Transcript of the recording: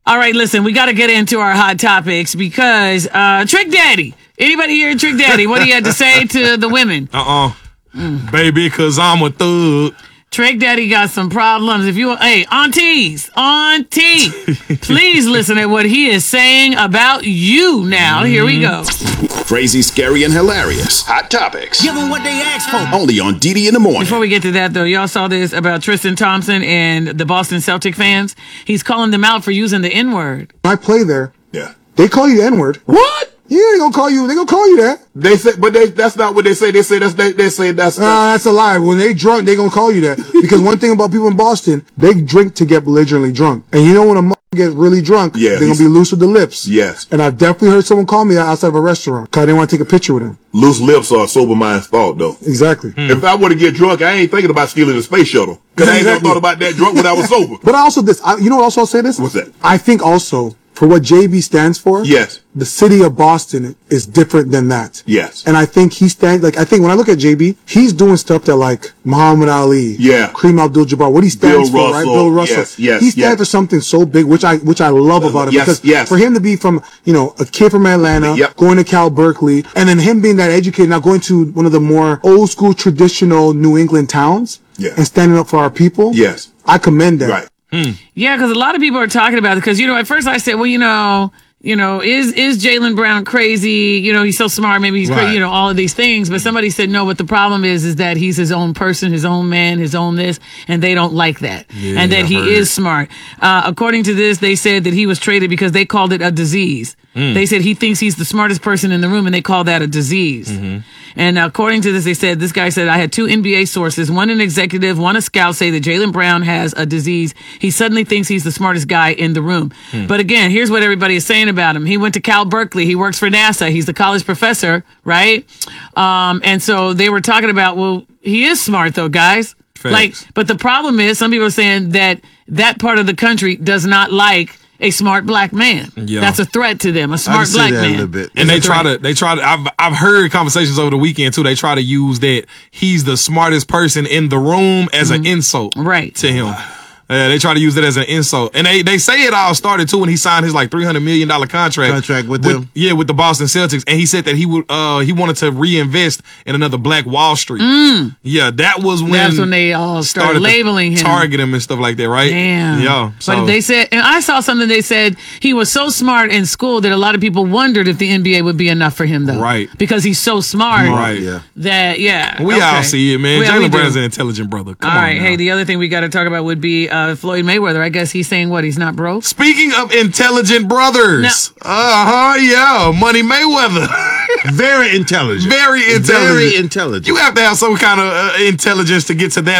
All right, listen, we got to get into our hot topics because Trick Daddy. Anybody here, Trick Daddy? What do you have to say to the women? Baby, because I'm a thug. Trick Daddy got some problems. If you, hey, auntie, please listen to what he is saying about you now. Here we go. Crazy, scary, and hilarious. Hot topics. Give them what they asked for. Only on DD in the morning. Before we get to that, though, y'all saw this about Tristan Thompson and the Boston Celtic fans. He's calling them out for using the N-word. I play there. Yeah. They call you the N-word. What? Yeah, they gonna call you that. They say, but that's not what they say. They say that's That's a lie. When they drunk, they gonna call you that. Because one thing about people in Boston, they drink to get belligerently drunk. And you know when a mother gets really drunk, they're gonna be loose with the lips. Yes. And I've definitely heard someone call me that outside of a restaurant because I didn't want to take a picture with him. Loose lips are a sober mind's fault, though. Exactly. If I were to get drunk, I ain't thinking about stealing a space shuttle. Because I ain't never thought about that drunk when I was sober. But also you know what also I'll say this? What's that? I think also, for what JB stands for, Yes. the city of Boston is different than that. Yes. And I think I think when I look at JB, he's doing stuff that like Muhammad Ali, Kareem Abdul-Jabbar, what he stands for, right? Bill Russell. Yes. He stands for something so big, which I love about him. Because for him to be from, a kid from Atlanta, going to Cal Berkeley, and then him being that educated, now going to one of the more old school traditional New England towns, and standing up for our people. Yes. I commend that. Right. Yeah, because a lot of people are talking about it. Because at first I said, well, is Jaylen Brown crazy? He's so smart. Maybe he's crazy. All of these things. But somebody said no. But the problem is that he's his own person, his own man, his own this, and they don't like that. Yeah, and that he is smart. According to this, they said that he was traded because they called it a disease. They said he thinks he's the smartest person in the room, and they call that a disease. And according to this, this guy said, I had two NBA sources, one an executive, one a scout, say that Jaylen Brown has a disease. He suddenly thinks he's the smartest guy in the room. But again, here's what everybody is saying about him. He went to Cal Berkeley. He works for NASA. He's the college professor, right? And so they were talking about, well, he is smart though, guys. But the problem is, some people are saying that part of the country does not like a smart black man. Yeah. That's a threat to them. A smart black man. A little bit. And they try to. I've heard conversations over the weekend too. They try to use that he's the smartest person in the room as an insult, to him. They try to use it as an insult, and they say it all started too when he signed his like $300 million contract with them. Yeah, with the Boston Celtics, and he said that he wanted to reinvest in another Black Wall Street. Yeah, that's when they all started labeling him, target him and stuff like that, right? Damn. Yeah. So. But they said, and I saw something. They said he was so smart in school that a lot of people wondered if the NBA would be enough for him, though. Right. Because he's so smart. Right. Yeah. We all see it, man. Jaylen Brown's an intelligent brother. Come on. All right. Hey, the other thing we got to talk about would be Floyd Mayweather. I guess he's saying what? He's not broke? Speaking of intelligent brothers. Money Mayweather. Very intelligent. Very intelligent. Very intelligent. You have to have some kind of intelligence to get to that